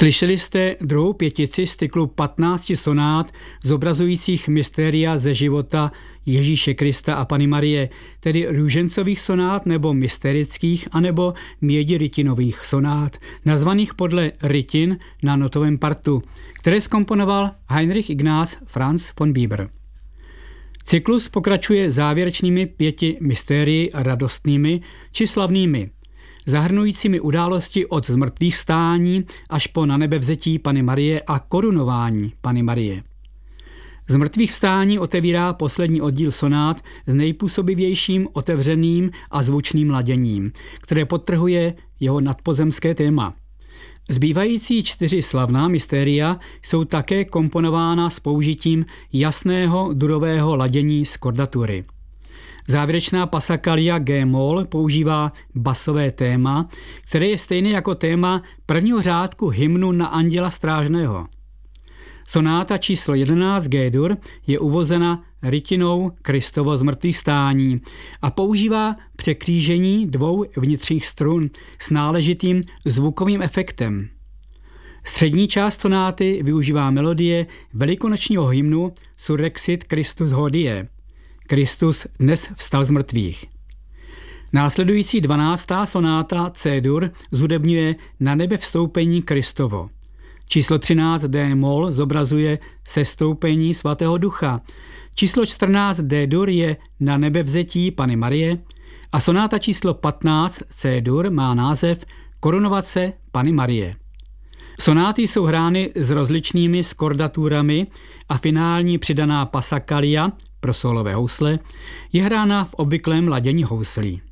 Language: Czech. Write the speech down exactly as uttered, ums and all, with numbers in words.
Slyšeli jste druhou pětici z cyklu patnácti sonát zobrazujících mystéria ze života Ježíše Krista a Panny Marie, tedy růžencových sonát nebo mysterických anebo mědirytinových sonát, nazvaných podle rytin na notovém partu, které zkomponoval Heinrich Ignaz Franz von Bieber. Cyklus pokračuje závěrečnými pěti mystérii radostnými či slavnými, zahrnujícími události od zmrtvých vstání až po nanebevzetí Panny Marie a korunování Panny Marie. Zmrtvých vstání otevírá poslední oddíl sonát s nejpůsobivějším otevřeným a zvučným laděním, které podtrhuje jeho nadpozemské téma. Zbývající čtyři slavná mystéria jsou také komponována s použitím jasného durového ladění z kordatury. Závěrečná pasakalia G-moll používá basové téma, které je stejné jako téma prvního řádku hymnu na Anděla Strážného. Sonáta číslo jedenáct G-dur je uvozena rytinou Kristovo zmrtvých vstání a používá překřížení dvou vnitřních strun s náležitým zvukovým efektem. Střední část sonáty využívá melodie velikonočního hymnu Surrexit Christus hodie. Kristus dnes vstal z mrtvých. Následující dvanáctá sonáta C-dur zhudebňuje na nebe vstoupení Kristovo. Číslo třináct D-moll zobrazuje sestoupení svatého ducha. Číslo čtrnáct D-dur je na nebevzetí Panny Marie a sonáta číslo patnáct C-dur má název Korunovace Panny Marie. Sonáty jsou hrány s rozličnými skordaturami a finální přidaná pasakalia pro solové housle je hrána v obvyklém ladění houslí.